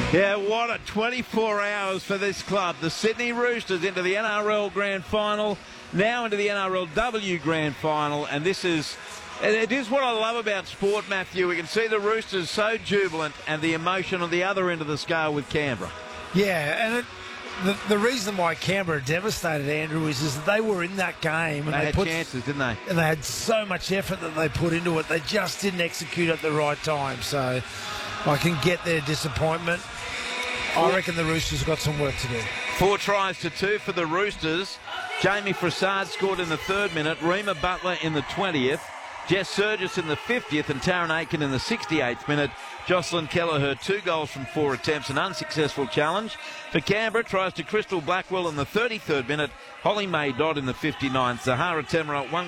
Yeah, what a 24 hours for this club. The Sydney Roosters into the NRL Grand Final, now into the NRLW Grand Final, and it is what I love about sport, Matthew. We can see the Roosters so jubilant and the emotion on the other end of the scale with Canberra. Yeah, and the reason why Canberra devastated, Andrew, is that they were in that game. And they had chances, didn't they? And they had so much effort that they put into it. They just didn't execute at the right time. So I can get their disappointment. I reckon the Roosters got some work to do. 4 tries to 2 for the Roosters. Jamie Frassard scored in the 3rd minute. Rima Butler in the 20th. Jess Surgis in the 50th and Taryn Aiken in the 68th minute. Jocelyn Kelleher, 2 goals from 4 attempts, an unsuccessful challenge. For Canberra, tries to Crystal Blackwell in the 33rd minute. Holly May Dodd in the 59th. Zahara Temera, 1